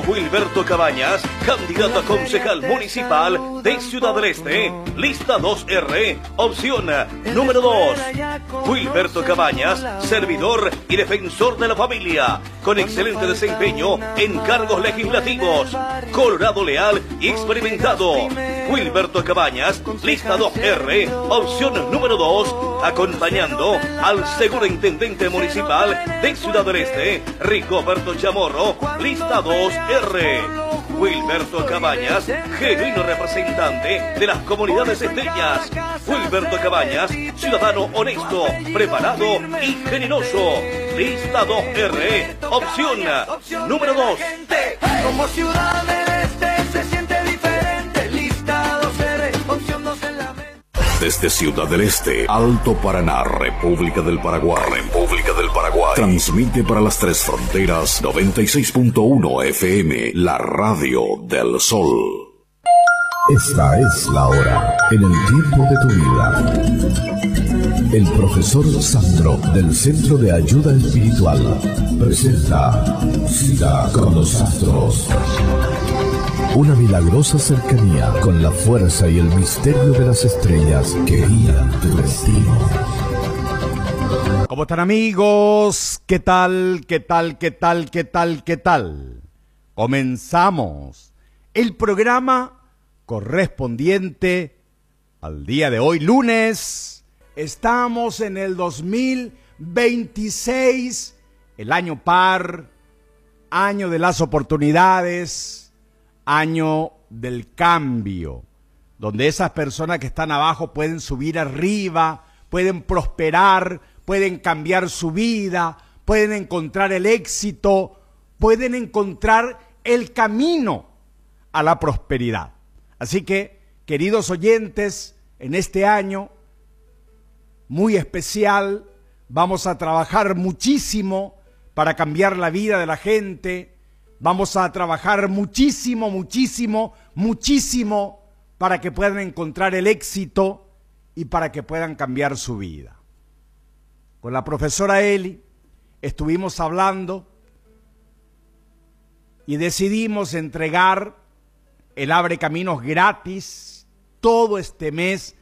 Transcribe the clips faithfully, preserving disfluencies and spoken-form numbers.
Wilberto Cabañas, candidato a concejal municipal de Ciudad del Este, lista dos R, opción número dos. Wilberto Cabañas, servidor y defensor de la familia, con excelente desempeño en cargos legislativos, colorado leal y experimentado. Wilberto Cabañas, lista dos R, opción número dos, acompañando al seguro intendente municipal de Ciudad del Este, Rigoberto Chamorro, lista dos R. Wilberto Cabañas, genuino representante de las comunidades esteñas. Wilberto Cabañas, ciudadano honesto, preparado y generoso. Lista dos R, opción número dos. Como Ciudad del Este se siente diferente. Lista dos R, opción dos en la mente. Desde Ciudad del Este, Alto Paraná, República del Paraguay. República del Paraguay. Transmite para las tres fronteras noventa y seis punto uno F M, la radio del sol. Esta es la hora, en el tiempo de tu vida. El profesor Sandro, del Centro de Ayuda Espiritual, presenta Cita con los Astros. Una milagrosa cercanía con la fuerza y el misterio de las estrellas que guían tu destino. ¿Cómo están, amigos? ¿Qué tal? ¿Qué tal? ¿Qué tal? ¿Qué tal? ¿Qué tal? Comenzamos el programa correspondiente al día de hoy, lunes. Estamos en el dos mil veintiséis, el año par, año de las oportunidades, año del cambio, donde esas personas que están abajo pueden subir arriba, pueden prosperar, pueden cambiar su vida, pueden encontrar el éxito, pueden encontrar el camino a la prosperidad. Así que, queridos oyentes, en este año muy especial vamos a trabajar muchísimo para cambiar la vida de la gente. Vamos a trabajar muchísimo, muchísimo, muchísimo para que puedan encontrar el éxito y para que puedan cambiar su vida. Con la profesora Eli estuvimos hablando y decidimos entregar el Abre Caminos gratis todo este mes,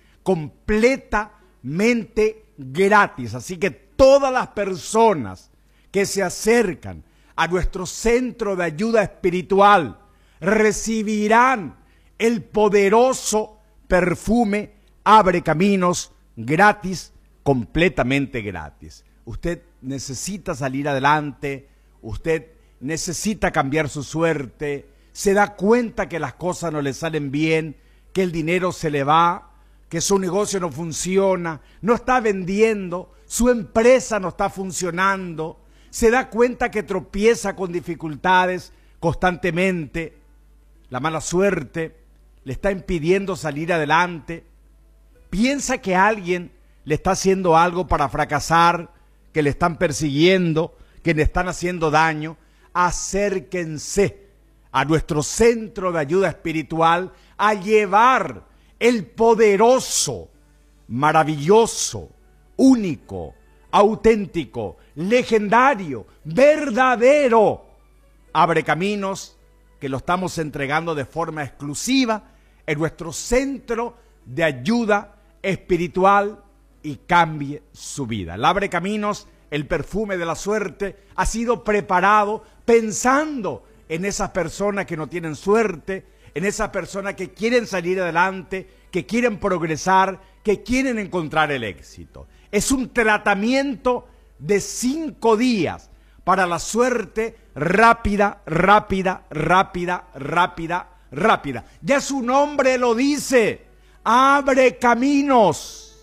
completamente gratis. Así que todas las personas que se acercan a nuestro centro de ayuda espiritual recibirán el poderoso perfume Abre Caminos gratis, completamente gratis. Usted necesita salir adelante, usted necesita cambiar su suerte, se da cuenta que las cosas no le salen bien, que el dinero se le va, que su negocio no funciona, no está vendiendo, su empresa no está funcionando, se da cuenta que tropieza con dificultades constantemente, la mala suerte le está impidiendo salir adelante, piensa que alguien le está haciendo algo para fracasar, que le están persiguiendo, que le están haciendo daño. Acérquense a nuestro centro de ayuda espiritual a llevar el poderoso, maravilloso, único, auténtico, legendario, verdadero Abre Caminos, que lo estamos entregando de forma exclusiva en nuestro centro de ayuda espiritual y cambie su vida. El Abre Caminos, el perfume de la suerte, ha sido preparado pensando en esas personas que no tienen suerte, en esas personas que quieren salir adelante, que quieren progresar, que quieren encontrar el éxito. Es un tratamiento de cinco días para la suerte rápida, rápida, rápida, rápida, rápida. Ya su nombre lo dice, Abre Caminos.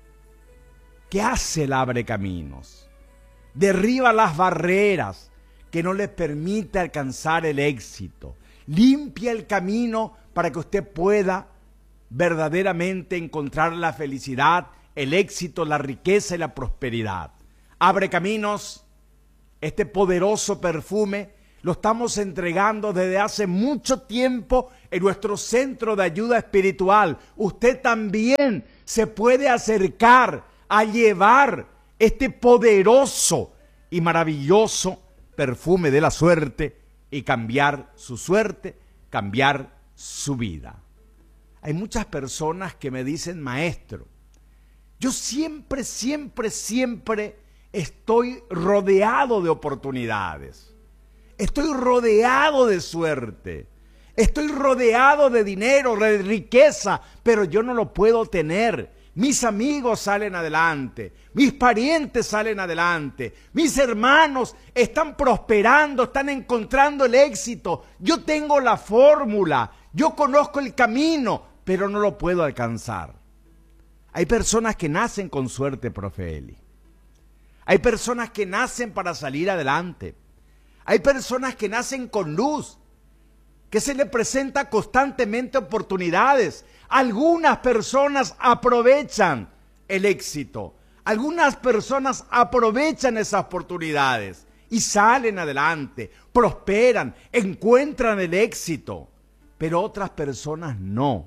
¿Qué hace el Abre Caminos? Derriba las barreras que no le permite alcanzar el éxito. Limpia el camino para que usted pueda verdaderamente encontrar la felicidad, el éxito, la riqueza y la prosperidad. Abre Caminos, este poderoso perfume, lo estamos entregando desde hace mucho tiempo en nuestro centro de ayuda espiritual. Usted también se puede acercar a llevar este poderoso y maravilloso perfume de la suerte y cambiar su suerte, cambiar su vida. Hay muchas personas que me dicen, maestro, yo siempre, siempre, siempre estoy rodeado de oportunidades. Estoy rodeado de suerte. Estoy rodeado de dinero, de riqueza, pero yo no lo puedo tener. Mis amigos salen adelante, mis parientes salen adelante, mis hermanos están prosperando, están encontrando el éxito. Yo tengo la fórmula, yo conozco el camino, pero no lo puedo alcanzar. Hay personas que nacen con suerte, profe Eli. Hay personas que nacen para salir adelante. Hay personas que nacen con luz, que se le presenta constantemente oportunidades. Algunas personas aprovechan el éxito. Algunas personas aprovechan esas oportunidades y salen adelante, prosperan, encuentran el éxito. Pero otras personas no.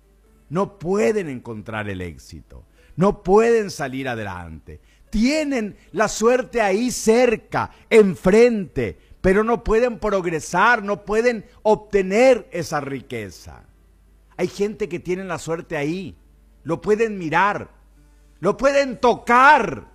No pueden encontrar el éxito. No pueden salir adelante. Tienen la suerte ahí cerca, enfrente, pero no pueden progresar, no pueden obtener esa riqueza. Hay gente que tiene la suerte ahí, lo pueden mirar, lo pueden tocar,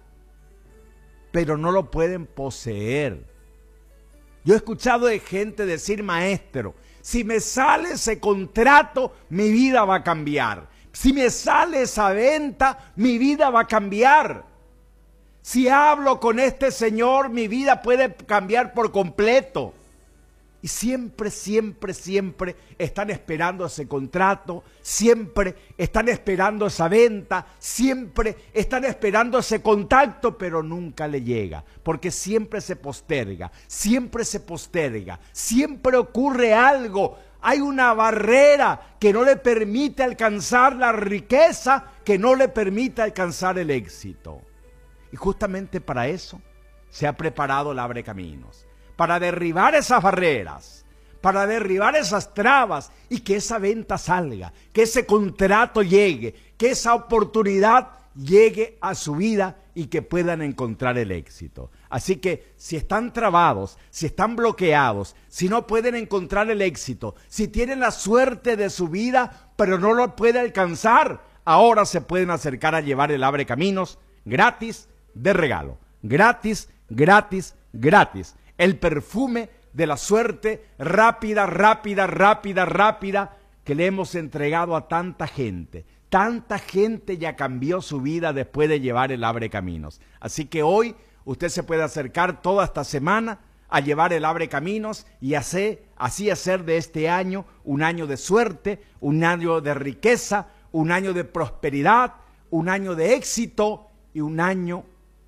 pero no lo pueden poseer. Yo he escuchado de gente decir, maestro, si me sale ese contrato, mi vida va a cambiar. Si me sale esa venta, mi vida va a cambiar. Si hablo con este señor, mi vida puede cambiar por completo. Y siempre, siempre, siempre están esperando ese contrato, siempre están esperando esa venta, siempre están esperando ese contacto, pero nunca le llega, porque siempre se posterga, siempre se posterga, siempre ocurre algo. Hay una barrera que no le permite alcanzar la riqueza, que no le permite alcanzar el éxito. Y justamente para eso se ha preparado el Abre Caminos, para derribar esas barreras, para derribar esas trabas y que esa venta salga, que ese contrato llegue, que esa oportunidad llegue a su vida y que puedan encontrar el éxito. Así que si están trabados, si están bloqueados, si no pueden encontrar el éxito, si tienen la suerte de su vida pero no lo pueden alcanzar, ahora se pueden acercar a llevar el Abre Caminos gratis, de regalo, gratis, gratis, gratis. El perfume de la suerte rápida, rápida, rápida, rápida que le hemos entregado a tanta gente. Tanta gente ya cambió su vida después de llevar el Abre Caminos. Así que hoy usted se puede acercar toda esta semana a llevar el Abre Caminos y hacer, así hacer de este año un año de suerte, un año de riqueza, un año de prosperidad, un año de éxito y un año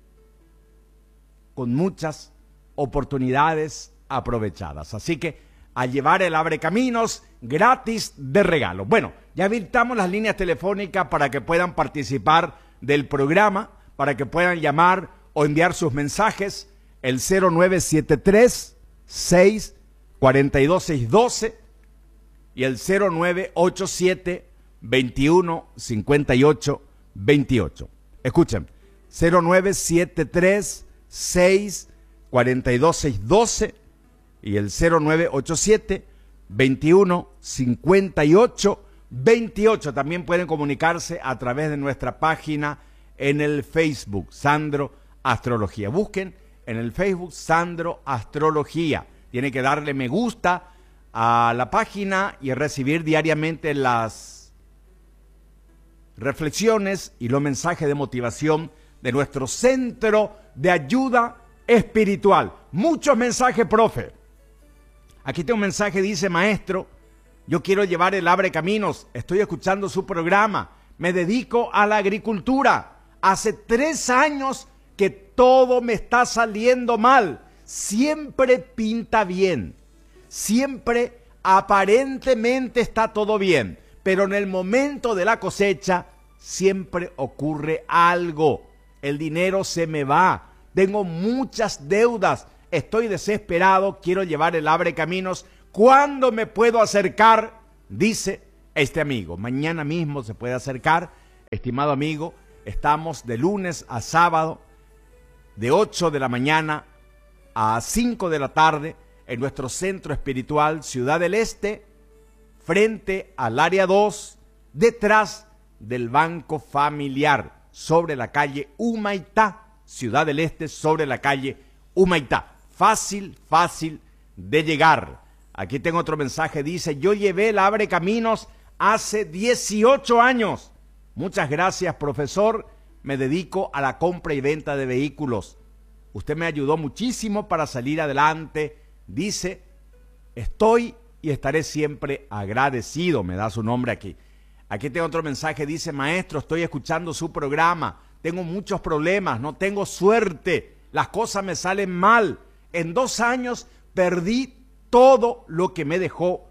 con muchas oportunidades aprovechadas. Así que a llevar el Abre Caminos gratis de regalo. Bueno, ya habilitamos las líneas telefónicas para que puedan participar del programa, para que puedan llamar o enviar sus mensajes, el cero nueve siete tres, seis cuatro dos, seis uno dos y el cero nueve ocho siete, veintiuno, cincuenta y ocho, veintiocho. Escuchen, cero nueve siete tres, seis cuatro dos, seis uno dos y el cero nueve ocho siete, veintiuno, cincuenta y ocho, veintiocho. También pueden comunicarse a través de nuestra página en el Facebook, Sandro Astrología. Busquen en el Facebook Sandro Astrología. Tiene que darle me gusta a la página y recibir diariamente las reflexiones y los mensajes de motivación de nuestro centro de ayuda espiritual. Muchos mensajes, profe. Aquí tengo un mensaje, dice, maestro, yo quiero llevar el Abre Caminos, estoy escuchando su programa, me dedico a la agricultura. Hace tres años que todo me está saliendo mal. Siempre pinta bien, siempre aparentemente está todo bien, pero en el momento de la cosecha siempre ocurre algo. El dinero se me va, tengo muchas deudas, estoy desesperado, quiero llevar el Abre Caminos. ¿Cuándo me puedo acercar? Dice este amigo. Mañana mismo se puede acercar, estimado amigo. Estamos de lunes a sábado, de ocho de la mañana a cinco de la tarde, en nuestro centro espiritual Ciudad del Este, frente al área dos, detrás del Banco Familiar, sobre la calle Humaitá, Ciudad del Este, sobre la calle Humaitá. Fácil, fácil de llegar. Aquí tengo otro mensaje, dice, yo llevé el Abre Caminos hace dieciocho años. Muchas gracias, profesor. Me dedico a la compra y venta de vehículos. Usted me ayudó muchísimo para salir adelante. Dice, estoy y estaré siempre agradecido. Me da su nombre aquí. Aquí tengo otro mensaje, dice, maestro, estoy escuchando su programa. Tengo muchos problemas, no tengo suerte. Las cosas me salen mal. En dos años perdí todo lo que me dejó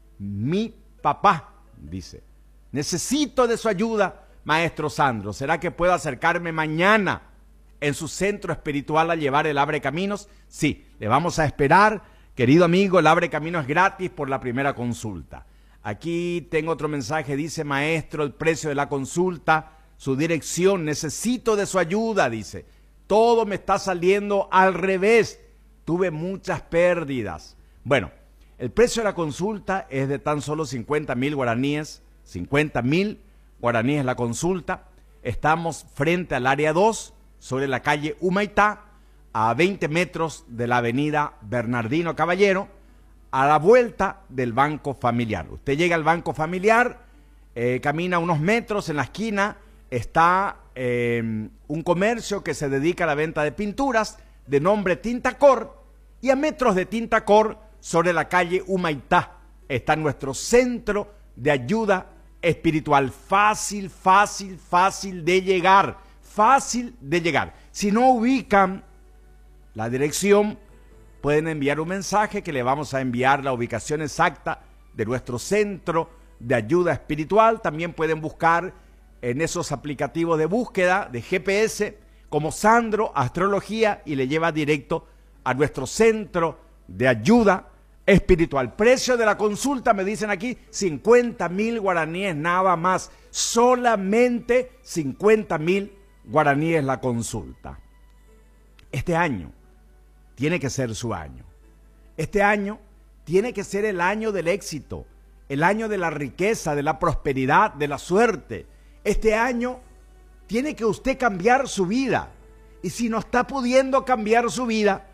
mi papá, dice. Necesito de su ayuda, maestro Sandro. ¿Será que puedo acercarme mañana en su centro espiritual a llevar el Abre Caminos? Sí, le vamos a esperar. Querido amigo, el Abre Caminos es gratis por la primera consulta. Aquí tengo otro mensaje, dice, maestro, el precio de la consulta, su dirección, necesito de su ayuda, dice. Todo me está saliendo al revés. Tuve muchas pérdidas. Bueno, el precio de la consulta es de tan solo cincuenta mil guaraníes. cincuenta mil guaraníes la consulta. Estamos frente al área dos, sobre la calle Humaitá, a veinte metros de la avenida Bernardino Caballero, a la vuelta del Banco Familiar. Usted llega al Banco Familiar, eh, camina unos metros, en la esquina está eh, un comercio que se dedica a la venta de pinturas de nombre Tintacor, y a metros de Tintacor, sobre la calle Humaitá, está nuestro centro de ayuda espiritual. Fácil, fácil, fácil de llegar, fácil de llegar. Si no ubican la dirección, pueden enviar un mensaje que le vamos a enviar la ubicación exacta de nuestro centro de ayuda espiritual. También pueden buscar en esos aplicativos de búsqueda de G P S como Sandro Astrología y le lleva directo a nuestro centro de ayuda espiritual. Precio de la consulta, me dicen aquí, cincuenta mil guaraníes nada más. Solamente cincuenta mil guaraníes la consulta. Este año tiene que ser su año. Este año tiene que ser el año del éxito, el año de la riqueza, de la prosperidad, de la suerte. Este año tiene que usted cambiar su vida. Y si no está pudiendo cambiar su vida,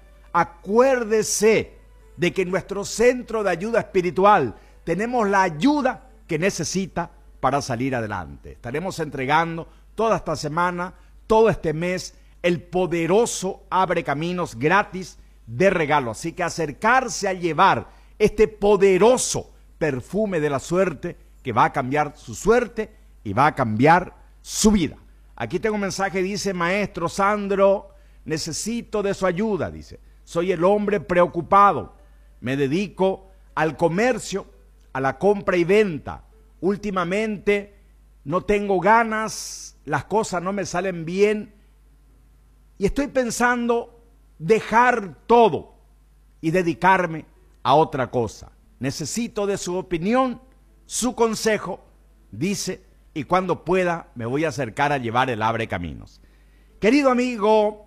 acuérdese de que en nuestro centro de ayuda espiritual tenemos la ayuda que necesita para salir adelante. Estaremos entregando toda esta semana, todo este mes, el poderoso Abre Caminos gratis de regalo. Así que acercarse a llevar este poderoso perfume de la suerte que va a cambiar su suerte y va a cambiar su vida. Aquí tengo un mensaje, dice, maestro Sandro, necesito de su ayuda, dice. Soy el hombre preocupado, me dedico al comercio, a la compra y venta. Últimamente no tengo ganas, las cosas no me salen bien y estoy pensando dejar todo y dedicarme a otra cosa. Necesito de su opinión, su consejo, dice, y cuando pueda me voy a acercar a llevar el Abre Caminos. Querido amigo,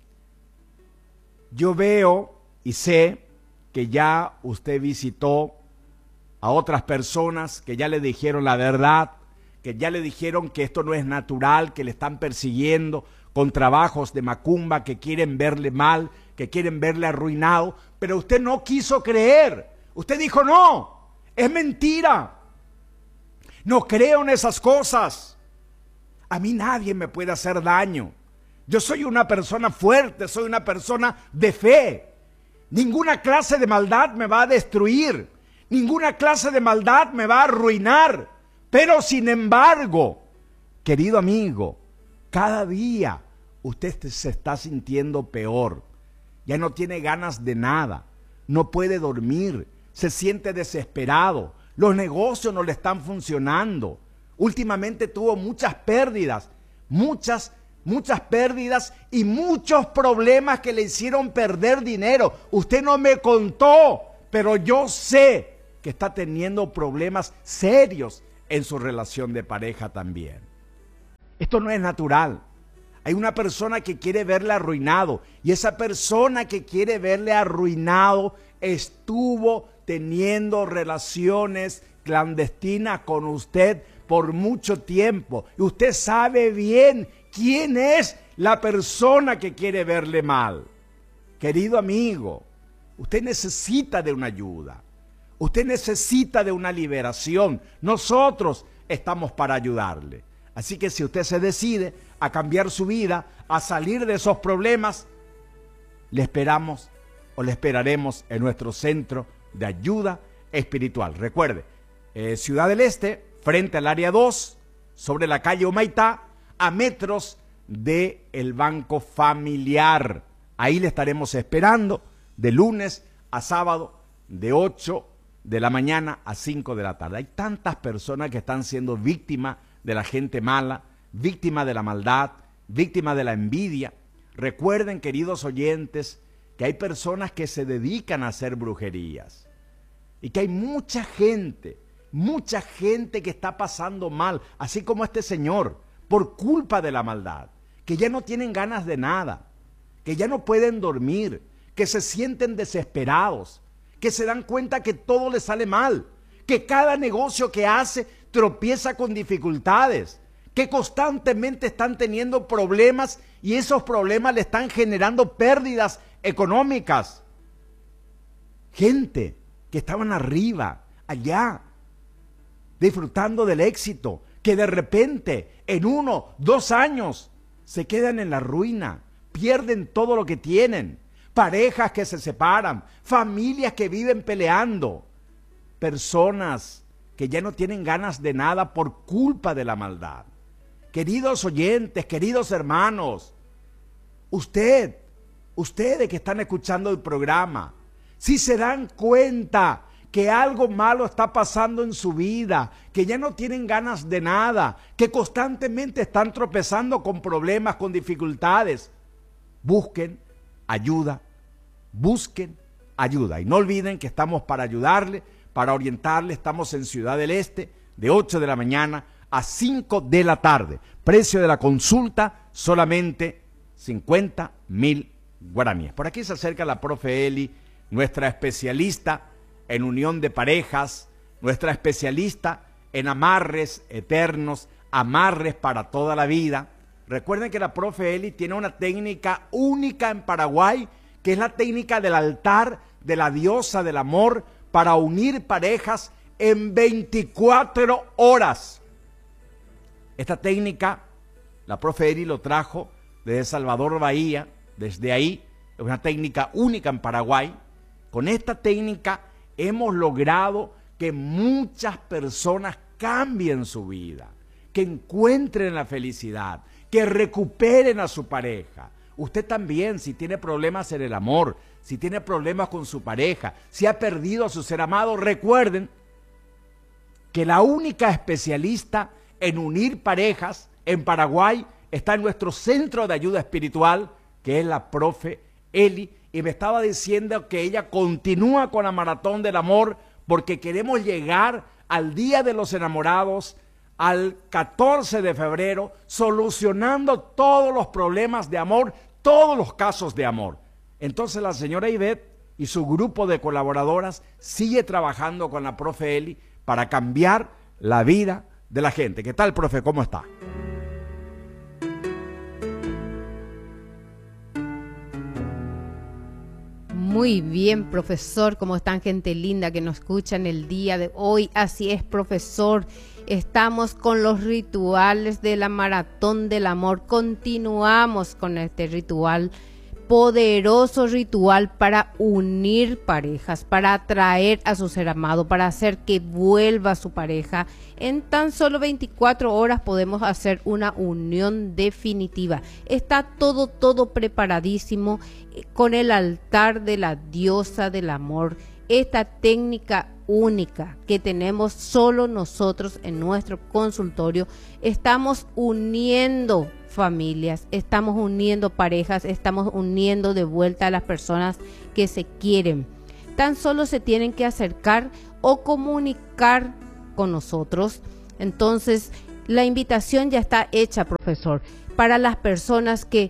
yo veo y sé que ya usted visitó a otras personas que ya le dijeron la verdad, que ya le dijeron que esto no es natural, que le están persiguiendo con trabajos de macumba, que quieren verle mal, que quieren verle arruinado, pero usted no quiso creer. Usted dijo, no, es mentira. No creo en esas cosas. A mí nadie me puede hacer daño. Yo soy una persona fuerte, soy una persona de fe. Ninguna clase de maldad me va a destruir. Ninguna clase de maldad me va a arruinar. Pero sin embargo, querido amigo, cada día usted se está sintiendo peor. Ya no tiene ganas de nada. No puede dormir. Se siente desesperado. Los negocios no le están funcionando. Últimamente tuvo muchas pérdidas. Muchas, muchas pérdidas y muchos problemas que le hicieron perder dinero. Usted no me contó, pero yo sé que está teniendo problemas serios en su relación de pareja también. Esto no es natural. Hay una persona que quiere verle arruinado y esa persona que quiere verle arruinado estuvo teniendo relaciones clandestinas con usted por mucho tiempo. Y usted sabe bien quién es la persona que quiere verle mal. Querido amigo, usted necesita de una ayuda. Usted necesita de una liberación. Nosotros estamos para ayudarle. Así que si usted se decide a cambiar su vida, a salir de esos problemas, le esperamos o le esperaremos en nuestro centro de ayuda espiritual. Recuerde, eh, Ciudad del Este, frente al área dos, sobre la calle Humaitá, a metros del Banco Familiar. Ahí le estaremos esperando de lunes a sábado, de ocho de la mañana a cinco de la tarde. Hay tantas personas que están siendo víctimas de la gente mala, víctimas de la maldad, víctimas de la envidia. Recuerden, queridos oyentes, que hay personas que se dedican a hacer brujerías y que hay mucha gente, mucha gente que está pasando mal, así como este señor, por culpa de la maldad, que ya no tienen ganas de nada, que ya no pueden dormir, que se sienten desesperados, que se dan cuenta que todo les sale mal, que cada negocio que hace tropieza con dificultades, que constantemente están teniendo problemas y esos problemas le están generando pérdidas económicas. Gente que estaban arriba, allá, disfrutando del éxito, que de repente, en uno, dos años, se quedan en la ruina, pierden todo lo que tienen, parejas que se separan, familias que viven peleando, personas que ya no tienen ganas de nada por culpa de la maldad. Queridos oyentes, queridos hermanos, usted, ustedes que están escuchando el programa, si se dan cuenta que algo malo está pasando en su vida, que ya no tienen ganas de nada, que constantemente están tropezando con problemas, con dificultades, busquen ayuda, busquen ayuda. Y no olviden que estamos para ayudarle, para orientarle. Estamos en Ciudad del Este, de ocho de la mañana a cinco de la tarde. Precio de la consulta, solamente cincuenta mil guaraníes. Por aquí se acerca la profe Eli, nuestra especialista en unión de parejas, nuestra especialista en amarres eternos, amarres para toda la vida. Recuerden que la profe Eli tiene una técnica única en Paraguay, que es la técnica del altar de la diosa del amor para unir parejas en veinticuatro horas. Esta técnica, la profe Eli lo trajo desde Salvador Bahía, desde ahí, es una técnica única en Paraguay. Con esta técnica hemos logrado que muchas personas cambien su vida, que encuentren la felicidad, que recuperen a su pareja. Usted también, si tiene problemas en el amor, si tiene problemas con su pareja, si ha perdido a su ser amado, recuerden que la única especialista en unir parejas en Paraguay está en nuestro centro de ayuda espiritual, que es la profe Eli, y me estaba diciendo que ella continúa con la maratón del amor porque queremos llegar al Día de los Enamorados, al catorce de febrero, solucionando todos los problemas de amor, todos los casos de amor. Entonces la señora Ivette y su grupo de colaboradoras sigue trabajando con la profe Eli para cambiar la vida de la gente. ¿Qué tal, profe? ¿Cómo está? Muy bien, profesor. ¿Cómo están, gente linda que nos escucha en el día de hoy? Así es, profesor. Estamos con los rituales de la maratón del amor. Continuamos con este ritual, poderoso ritual para unir parejas, para atraer a su ser amado, para hacer que vuelva su pareja. En tan solo veinticuatro horas podemos hacer una unión definitiva. Está todo, todo preparadísimo con el altar de la diosa del amor. Esta técnica única que tenemos solo nosotros en nuestro consultorio, estamos uniendo familias, estamos uniendo parejas, estamos uniendo de vuelta a las personas que se quieren. Tan solo se tienen que acercar o comunicar con nosotros. Entonces, la invitación ya está hecha, profesor, para las personas que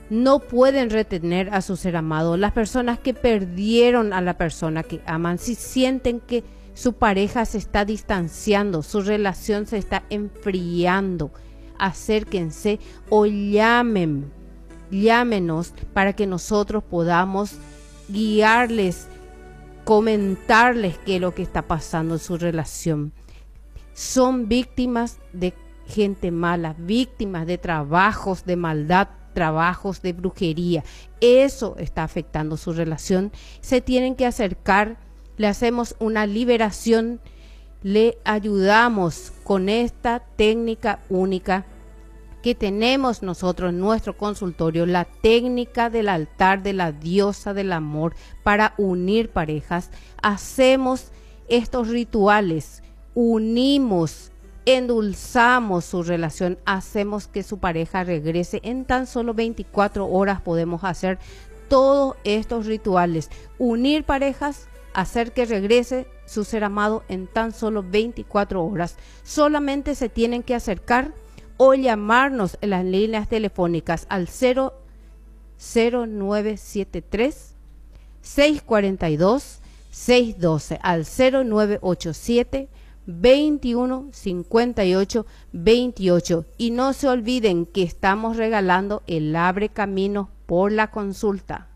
no pueden retener a su ser amado. Las personas que perdieron a la persona que aman, si sienten que su pareja se está distanciando, su relación se está enfriando, acérquense o llamen, llámenos para que nosotros podamos guiarles, comentarles qué es lo que está pasando en su relación. Son víctimas de gente mala, víctimas de trabajos de maldad, trabajos de brujería. Eso está afectando su relación. Se tienen que acercar, le hacemos una liberación, le ayudamos con esta técnica única que tenemos nosotros en nuestro consultorio, la técnica del altar de la diosa del amor para unir parejas. Hacemos estos rituales, unimos, endulzamos su relación, hacemos que su pareja regrese. En tan solo veinticuatro horas podemos hacer todos estos rituales, unir parejas, hacer que regrese su ser amado en tan solo veinticuatro horas. Solamente se tienen que acercar o llamarnos en las líneas telefónicas al cero cero nueve siete tres, seis cuatro dos, seis uno dos, al cero nueve ocho siete, veintiuno cincuenta y ocho veintiocho. Y no se olviden que estamos regalando el Abre Caminos por la consulta.